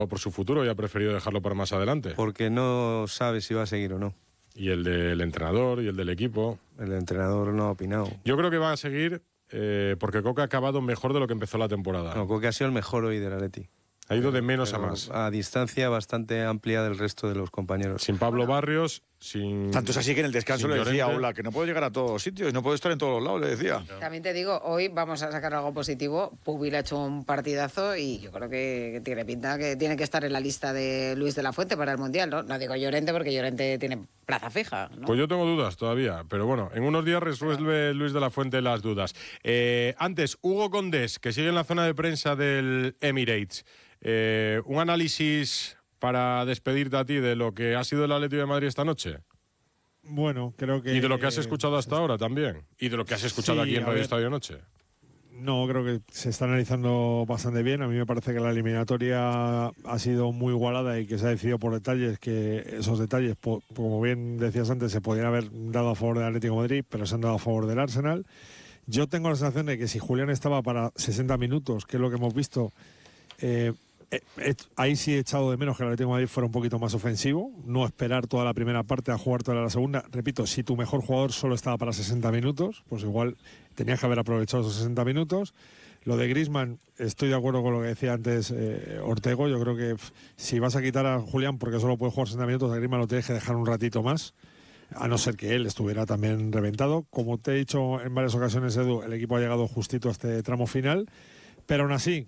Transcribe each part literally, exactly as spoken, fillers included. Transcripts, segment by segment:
por su futuro y ha preferido dejarlo para más adelante. Porque no sabe si va a seguir o no. Y el del entrenador y el del equipo. El entrenador no ha opinado. Yo creo que va a seguir eh, porque Coque ha acabado mejor de lo que empezó la temporada. No, Coque ha sido el mejor hoy del Atleti. Ha ido de menos Pero a más. A distancia bastante amplia del resto de los compañeros. Sin Pablo Barrios, sin... Tanto es así que en el descanso le decía a Ola que no puedo llegar a todos los sitios, no puedo estar en todos los lados, le decía. También te digo, hoy vamos a sacar algo positivo. Pubil ha hecho un partidazo y yo creo que tiene pinta que tiene que estar en la lista de Luis de la Fuente para el Mundial, ¿no? No digo Llorente porque Llorente tiene plaza fija, ¿no? Pues yo tengo dudas todavía, pero bueno, en unos días resuelve Luis de la Fuente las dudas. Eh, antes, Hugo Condés, que sigue en la zona de prensa del Emirates. Eh, un análisis para despedirte a ti de lo que ha sido el Atlético de Madrid esta noche. Bueno, creo que... Y de lo que has escuchado hasta ahora también. Y de lo que has escuchado sí, aquí en Radio ver, Estadio Noche. No, creo que se está analizando bastante bien. A mí me parece que la eliminatoria ha sido muy igualada y que se ha decidido por detalles, que esos detalles, como bien decías antes, se podrían haber dado a favor del Atlético de Madrid, pero se han dado a favor del Arsenal. Yo tengo la sensación de que si Julián estaba para sesenta minutos, que es lo que hemos visto... Eh, Eh, eh, ahí sí he echado de menos que el Atlético de Madrid fuera un poquito más ofensivo, no esperar toda la primera parte a jugar toda la segunda. Repito, si tu mejor jugador solo estaba para sesenta minutos, pues igual tenías que haber aprovechado esos sesenta minutos. Lo de Griezmann, estoy de acuerdo con lo que decía antes eh, Ortego. Yo creo que pff, si vas a quitar a Julián porque solo puede jugar sesenta minutos, a Griezmann lo tienes que dejar un ratito más, a no ser que él estuviera también reventado. Como te he dicho en varias ocasiones, Edu, el equipo ha llegado justito a este tramo final. Pero aún así,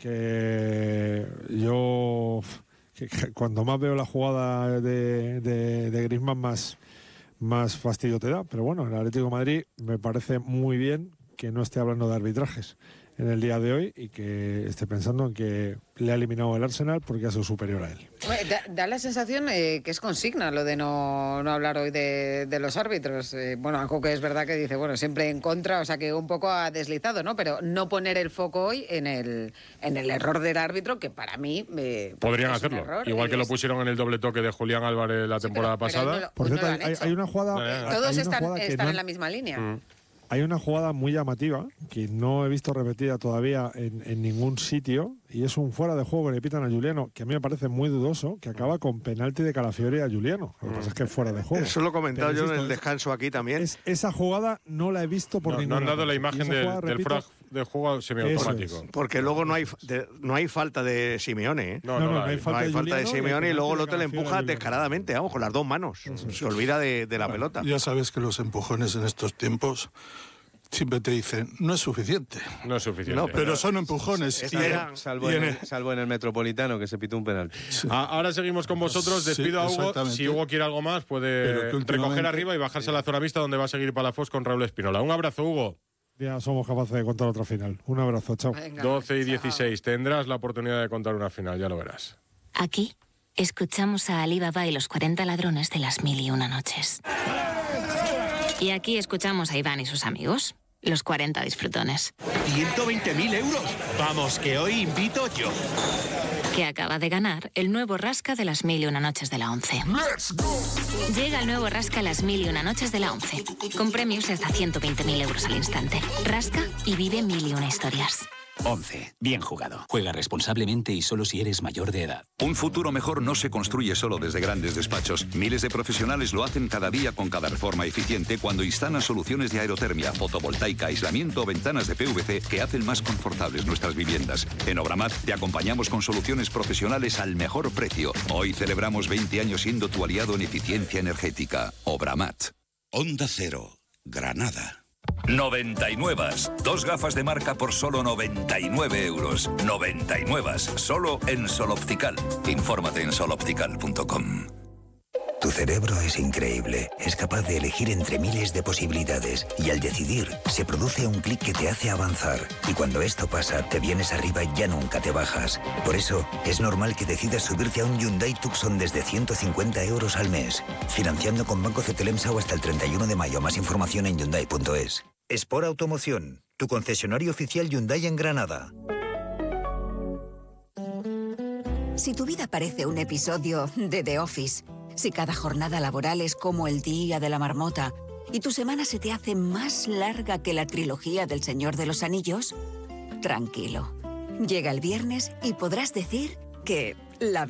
que yo que, que cuando más veo la jugada de, de, de Griezmann, más, más fastidio te da. Pero bueno, el Atlético de Madrid me parece muy bien que no esté hablando de arbitrajes en el día de hoy y que esté pensando en que le ha eliminado el Arsenal porque ha sido superior a él. Da, da la sensación eh, que es consigna lo de no, no hablar hoy de, de los árbitros. Eh, bueno, a Coque es verdad que dice, bueno, siempre en contra, o sea que un poco ha deslizado, ¿no? Pero no poner el foco hoy en el, en el error del árbitro, que para mí... Eh, Podrían hacerlo, error, igual que es... lo pusieron en el doble toque de Julián Álvarez la sí, temporada pero, pero pasada. No lo, Por cierto, no hay, hay una jugada... Eh, todos hay una están, jugada están no... en la misma línea. Mm. Hay una jugada muy llamativa que no he visto repetida todavía en, en ningún sitio y es un fuera de juego que le pitan a Juliano, que a mí me parece muy dudoso, que acaba con penalti de Calafiori a Juliano. Lo que pasa es que es fuera de juego. Eso lo he comentado Pero, yo insisto, en el descanso aquí también. Es, esa jugada no la he visto por no, ninguna. No han dado la imagen del, jugada, del repito, fuera de juego semiautomático. Es. Porque luego no hay, de, no hay falta de Simeone. ¿eh? No, no, no, no hay falta, no hay de, falta de Simeone y luego el otro le empuja descaradamente, vamos, con las dos manos. Eso Se es. olvida de, de la bueno, pelota. Ya sabes que los empujones en estos tiempos... siempre te dicen, no es suficiente. No es suficiente. No, pero son empujones. Y en, salvo, en el, salvo en el Metropolitano, que se pitó un penalti. Sí. Ah, ahora seguimos con vosotros. Despido sí, a Hugo. Si Hugo quiere algo más, puede recoger arriba y bajarse a la zona vista, donde va a seguir Palafox con Raúl Espinola. Un abrazo, Hugo. Ya somos capaces de contar otra final. Un abrazo, chao. Venga, doce y dieciséis. Tendrás la oportunidad de contar una final, ya lo verás. Aquí escuchamos a Ali Baba y los cuarenta ladrones de las mil y una noches. Y aquí escuchamos a Iván y sus amigos, los cuarenta disfrutones. ¿ciento veinte mil euros? Vamos, que hoy invito yo. Que acaba de ganar el nuevo Rasca de las mil y una noches de la once. ¡Let's go! Llega el nuevo Rasca las mil y una noches de la once, con premios de hasta ciento veinte mil euros al instante. Rasca y vive mil y una historias. once. Bien jugado. Juega responsablemente y solo si eres mayor de edad. Un futuro mejor no se construye solo desde grandes despachos. Miles de profesionales lo hacen cada día con cada reforma eficiente cuando instalan soluciones de aerotermia, fotovoltaica, aislamiento o ventanas de P V C que hacen más confortables nuestras viviendas. En Obramat te acompañamos con soluciones profesionales al mejor precio. Hoy celebramos veinte años siendo tu aliado en eficiencia energética. Obramat. Onda Cero, Granada. noventa y nueve. Dos gafas de marca por solo noventa y nueve euros. noventa y nueve. Solo en Sol Optical. Infórmate en sol optical punto com. Tu cerebro es increíble. Es capaz de elegir entre miles de posibilidades. Y al decidir, se produce un clic que te hace avanzar. Y cuando esto pasa, te vienes arriba y ya nunca te bajas. Por eso, es normal que decidas subirte a un Hyundai Tucson desde ciento cincuenta euros al mes. Financiando con Banco Cetelemsa hasta el treinta y uno de mayo. Más información en hyundai punto es. Sport Automoción, tu concesionario oficial Hyundai en Granada. Si tu vida parece un episodio de The Office, si cada jornada laboral es como el día de la marmota y tu semana se te hace más larga que la trilogía del Señor de los Anillos, tranquilo. Llega el viernes y podrás decir que la